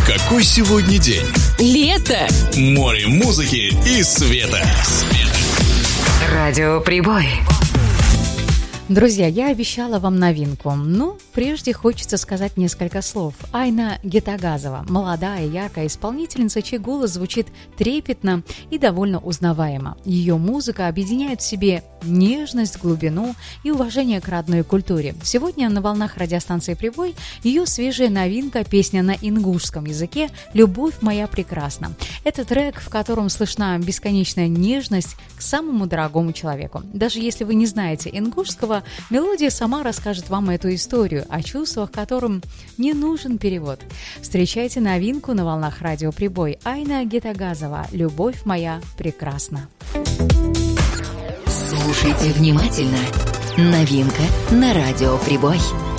Какой сегодня день? Лето! Море музыки и света. Радио Прибой. Друзья, я обещала вам новинку, но прежде хочется сказать несколько слов. Айна Гетагазова, молодая, яркая исполнительница, чей голос звучит трепетно и довольно узнаваемо. Ее музыка объединяет в себе нежность, глубину и уважение к родной культуре. Сегодня на волнах радиостанции «Прибой» ее свежая новинка, песня на ингушском языке «Любовь моя прекрасна». Это трек, в котором слышна бесконечная нежность к самому дорогому человеку. Даже если вы не знаете ингушского, мелодия сама расскажет вам эту историю о чувствах, которым не нужен перевод. Встречайте новинку на волнах радио «Прибой». Айна Гетагазова «Любовь моя прекрасна». Слушайте внимательно. Новинка на радио Прибой.